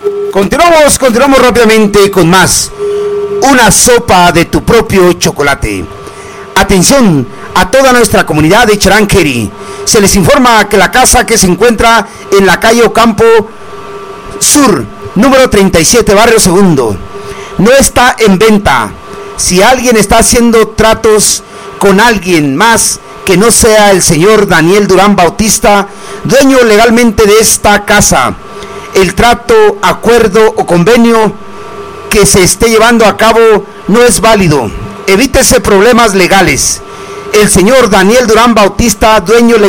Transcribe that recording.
Continuamos rápidamente con más. Una sopa de tu propio chocolate. Atención a toda nuestra comunidad de Charanqueri. Se les informa que la casa que se encuentra en la calle Ocampo Sur, número 37, barrio Segundo, no está en venta. Si alguien está haciendo tratos con alguien más que no sea el señor Daniel Durán Bautista, dueño legalmente de esta casa, el trato, acuerdo o convenio que se esté llevando a cabo no es válido. Evítese problemas legales. El señor Daniel Durán Bautista, dueño legal